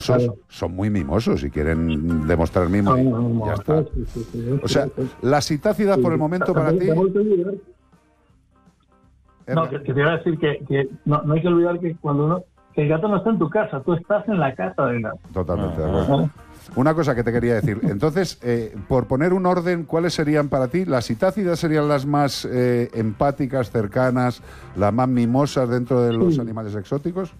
son muy mimosos y quieren demostrar mimo. Y ya está. O sea, la citácida por el momento para ti... No, que te iba a decir que no hay que olvidar que cuando que el gato no está en tu casa, tú estás en la casa del gato. Totalmente de acuerdo. Una cosa que te quería decir. Entonces, por poner un orden, ¿cuáles serían para ti? ¿Las citácidas serían las más empáticas, cercanas, las más mimosas dentro de los animales exóticos?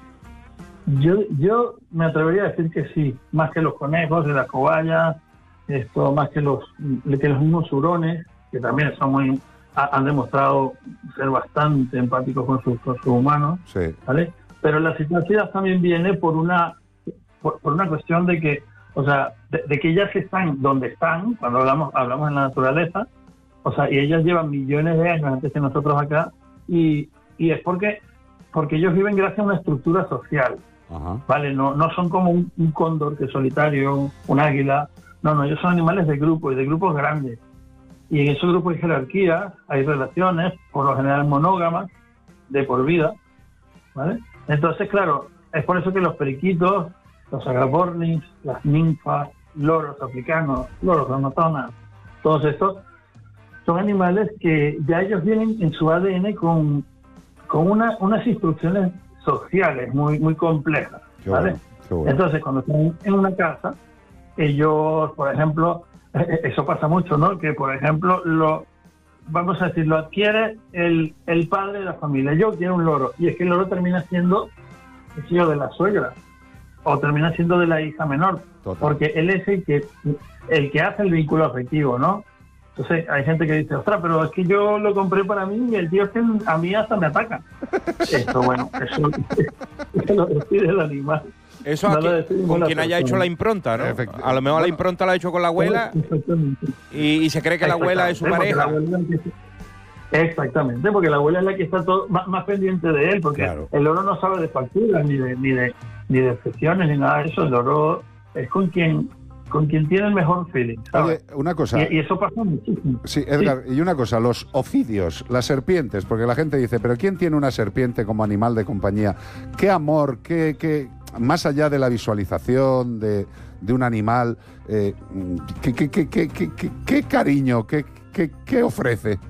Yo me atrevería a decir que sí, más que los conejos y las cobayas, más que los mismos hurones, que también son han demostrado ser bastante empáticos con sus humanos, sí. ¿Vale? Pero las citácidas también viene por una cuestión de que, o sea, de que ellas están donde están, cuando hablamos en la naturaleza, o sea, y ellas llevan millones de años antes que nosotros acá, y es porque ellos viven gracias a una estructura social. Ajá. Vale, no son como un cóndor que es solitario, un águila, no, ellos son animales de grupo y de grupos grandes. Y en esos grupos hay jerarquías, hay relaciones, por lo general monógamas, de por vida, ¿vale? Entonces, claro, es por eso que los periquitos, los agapornis, las ninfas, loros africanos, loros amazonas, todos estos, son animales que ya ellos vienen en su ADN con unas instrucciones sociales muy complejas, ¿vale? Qué bueno. Entonces, cuando están en una casa, ellos, por ejemplo, eso pasa mucho, ¿no? Que, por ejemplo, vamos a decir, lo adquiere el padre de la familia. Yo quiero un loro, y es que el loro termina siendo el hijo de la suegra, o termina siendo de la hija menor, Total. porque él es el que hace el vínculo afectivo, ¿no? Entonces hay gente que dice, ostras, pero es que yo lo compré para mí y el tío es que a mí hasta me ataca. Eso, bueno, eso lo decide el animal. Eso con quien haya hecho la impronta, ¿no? A lo mejor la impronta la ha hecho con la abuela y se cree que la abuela es su pareja. Exactamente, porque la abuela es la que está más pendiente de él, porque claro, el loro no sabe de facturas, ni de excepciones, ni nada de eso. El loro es con quien tiene el mejor feeling, ¿sabes? Oye, una cosa... Y eso pasa muchísimo. Sí, Edgar, sí. Y una cosa, los ofidios, las serpientes, porque la gente dice, ¿pero quién tiene una serpiente como animal de compañía? ¿Qué amor, qué más allá de la visualización de un animal, qué cariño, qué ofrece?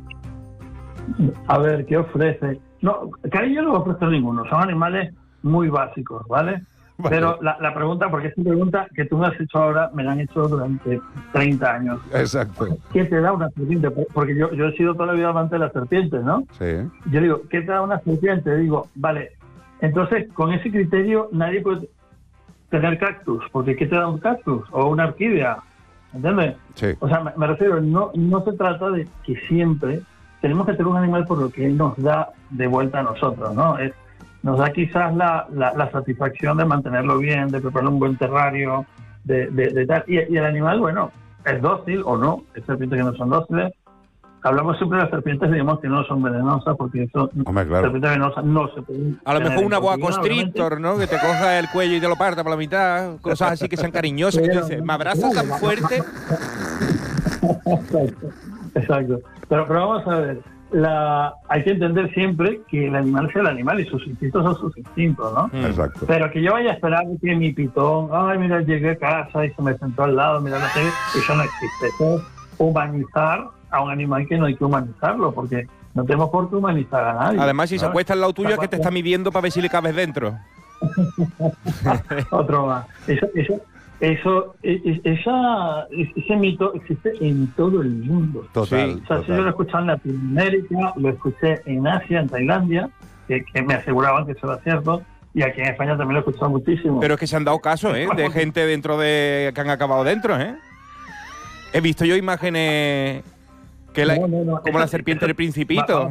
A ver, ¿qué ofrece? No, cariño no ofrece ninguno, son animales muy básicos, ¿vale? Vale. Pero la pregunta, porque esta pregunta que tú me has hecho ahora, me la han hecho durante 30 años. Exacto. ¿Qué te da una serpiente? Porque yo he sido toda la vida amante de las serpientes, ¿no? Sí. Yo digo, ¿qué te da una serpiente? Digo, vale, entonces con ese criterio nadie puede tener cactus, porque ¿qué te da un cactus? O una orquídea, ¿entiendes? Sí. O sea, me refiero, no se trata de que siempre tenemos que tener un animal por lo que él nos da de vuelta a nosotros, ¿no? Nos da quizás la satisfacción de mantenerlo bien, de preparar un buen terrario, de tal. Y el animal, bueno, es dócil o no. Hay serpientes que no son dóciles. Hablamos siempre de las serpientes, digamos que no son venenosas, porque eso, hombre, claro, serpientes venenosas no se pueden. A lo mejor una boa constrictor, ¿no? Que te coja el cuello y te lo parta por la mitad. Cosas así que sean cariñosas, que tú dices, ¿me abrazas tan fuerte? Exacto. Pero vamos a ver. Hay que entender siempre que el animal sea el animal y sus instintos son sus instintos, ¿no? Exacto. Pero que yo vaya a esperar que mi pitón, ay, mira, llegué a casa y se me sentó al lado, mira, no sé, eso no existe. Eso es humanizar a un animal que no hay que humanizarlo, porque no tenemos por qué humanizar a nadie. Además, si se acuesta al lado tuyo es que te está midiendo para ver si le cabes dentro. Otro más. Ese mito existe en todo el mundo. Total. Sí. O sea, si yo lo escuché en Latinoamérica, lo escuché en Asia, en Tailandia, que me aseguraban que eso era cierto, y aquí en España también lo he escuchado muchísimo. Pero es que se han dado casos, de gente dentro que han acabado dentro, He visto yo imágenes como la serpiente del Principito.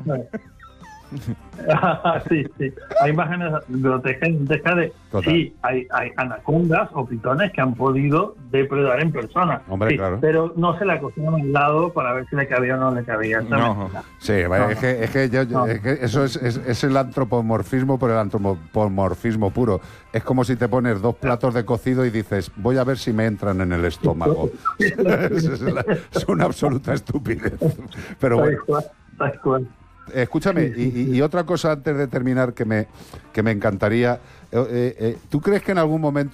Sí. Hay imágenes grotescas de... Total. Sí, hay anacondas o pitones que han podido depredar en persona. Hombre, sí, claro. Pero no se la cogieron al lado para ver si le cabía o no le cabía. No. Sí, vale, es que eso es el antropomorfismo por el antropomorfismo puro. Es como si te pones dos platos de cocido y dices, voy a ver si me entran en el estómago. Es una absoluta estupidez. Pero bueno. Tal cual. Escúchame, y otra cosa antes de terminar que me encantaría. ¿Tú crees que en algún momento